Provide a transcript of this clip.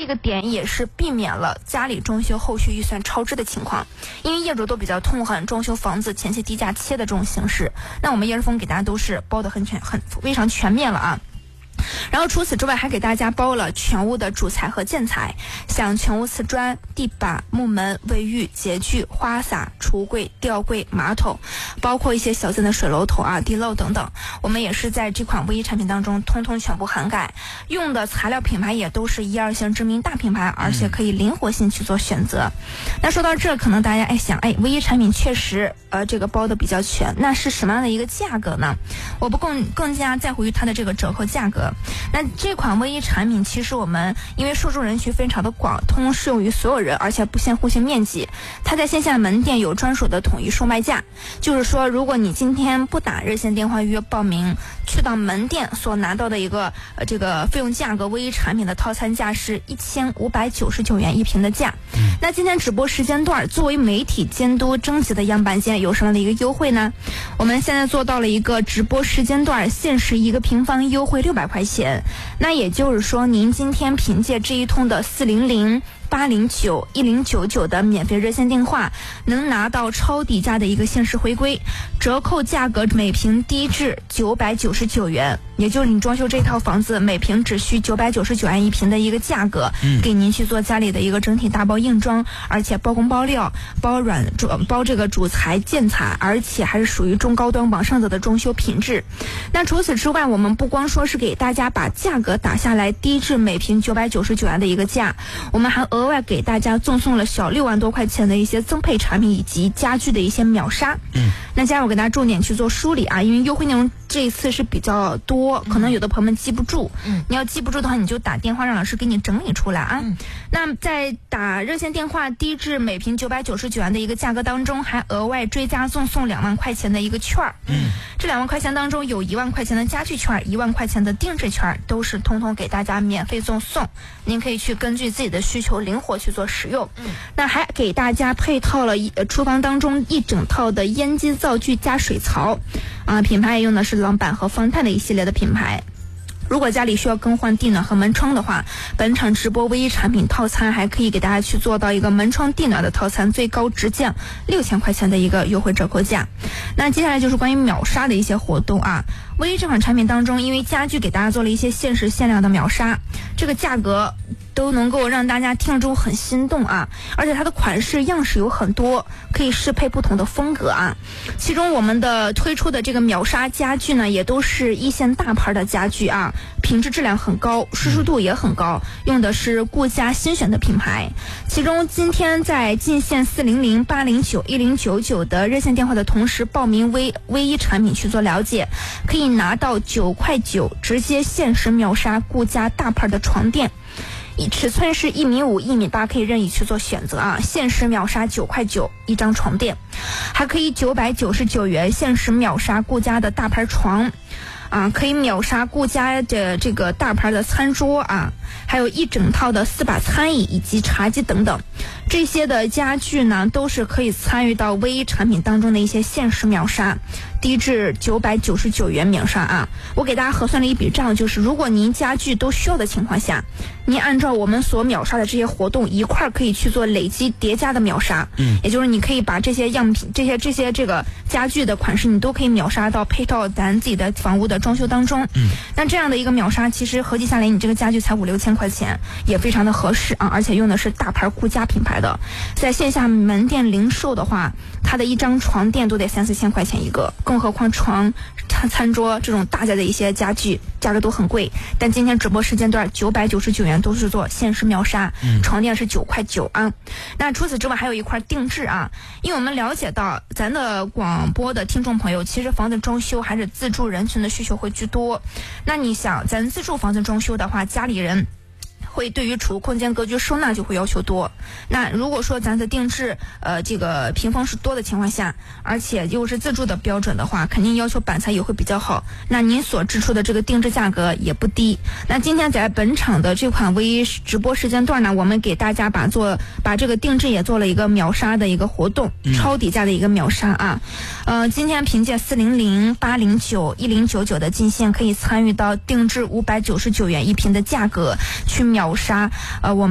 这个点也是避免了家里装修后续预算超支的情况，因为业主都比较痛恨装修房子前期低价切的这种形式，那我们叶之峰给大家都是包得非常全面了啊。然后除此之外还给大家包了全屋的主材和建材，像全屋瓷砖、地板、木门、卫浴、洁具、花洒、橱柜、吊柜、马桶，包括一些小件的水龙头啊、地漏等等，我们也是在这款唯一产品当中通通全部涵盖，用的材料品牌也都是1、2线知名大品牌，而且可以灵活性去做选择。那说到这，可能大家想唯一产品确实这个包的比较全，那是什么样的一个价格呢？我不更加在乎于它的这个折扣价格。那这款唯一产品其实我们因为受众人群非常的广，通通适用于所有人，而且不限户型面积。它在线下门店有专属的统一售卖价，就是说如果你今天不打热线电话预约报名，去到门店所拿到的一个这个费用价格，唯一产品的套餐价是1599元一瓶的价。那今天直播时间段作为媒体监督征集的样板间有什么样的一个优惠呢？我们现在做到了一个直播时间段限时1个平方优惠600块钱，那也就是说您今天凭借这一通的400-809-1099的免费热线电话，能拿到超低价的一个限时回归，折扣价格每平低至999元，也就是你装修这套房子每平只需999元一平的一个价格，给您去做家里的一个整体大包硬装，而且包工包料、包这个主材建材，而且还是属于中高端往上走的装修品质。那除此之外，我们不光说是给大家把价格打下来，低至每平999元的一个价，我们还额外给大家赠送了小6万多块钱的一些增配产品以及家具的一些秒杀。那接下来我给大家重点去做梳理啊，因为优惠内容这一次是比较多，可能有的朋友们记不住，你要记不住的话，你就打电话让老师给你整理出来啊。那在打热线电话低至每平999元的一个价格当中，还额外追加赠送2万块钱的一个券。这2万块钱当中有1万块钱的家具券、1万块钱的定制券，都是通通给大家免费赠送，您可以去根据自己的需求灵活去做使用。那还给大家配套了厨房当中一整套的烟机灶具加水槽啊，品牌也用的是朗板和方太的一系列的品牌。如果家里需要更换地暖和门窗的话，本场直播唯一产品套餐还可以给大家去做到一个门窗地暖的套餐，最高直降6000块钱的一个优惠折扣价。那接下来就是关于秒杀的一些活动啊。唯一这款产品当中，因为家具给大家做了一些限时限量的秒杀，这个价格都能够让大家听中很心动啊，而且它的款式样式有很多，可以适配不同的风格啊。其中我们的推出的这个秒杀家具呢，也都是1线大牌的家具啊，品质质量很高，舒适度也很高，用的是顾家新选的品牌。其中今天在进线400-809-1099的热线电话的同时报名唯一产品去做了解，可以拿到9块9直接限时秒杀顾家大牌的床垫，尺寸是1.5米、1.8米，可以任意去做选择啊！限时秒杀9块9一张床垫，还可以999元限时秒杀顾家的大牌床啊，可以秒杀顾家的这个大牌的餐桌啊，还有一整套的4把餐椅以及茶几等等，这些的家具呢都是可以参与到唯一产品当中的一些限时秒杀，低至999元秒杀啊！我给大家核算了一笔账，就是如果您家具都需要的情况下，您按照我们所秒杀的这些活动一块可以去做累积叠加的秒杀，也就是你可以把这些样品、这些这个家具的款式，你都可以秒杀到配套咱自己的房屋的装修当中。那这样的一个秒杀，其实合计下来，你这个家具才5-6千块钱，也非常的合适啊！而且用的是大牌顾家品牌的，在线下门店零售的话，它的一张床垫都得3-4千块钱一个，更何况床、餐桌这种大家的一些家具，价格都很贵。但今天直播时间段999元都是做限时秒杀，床垫是9块9啊。那除此之外还有一块定制啊，因为我们了解到咱的广播的听众朋友，其实房子装修还是自住人群的需求会居多。那你想咱自住房子装修的话，家里人会对于储物空间、格局、收纳就会要求多。那如果说咱的定制这个平方是多的情况下，而且又是自住的标准的话，肯定要求板材也会比较好，那您所支出的这个定制价格也不低。那今天在本场的这款唯一直播时间段呢，我们给大家把这个定制也做了一个秒杀的一个活动，超底价的一个秒杀啊。今天凭借400-809-1099的进线，可以参与到定制599元一平的价格去秒杀我们